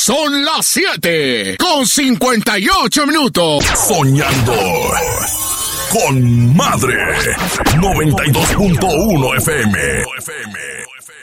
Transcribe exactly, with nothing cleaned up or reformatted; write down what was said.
Son las siete con cincuenta y ocho minutos. Soñando con Madre. noventa y dos punto uno F M.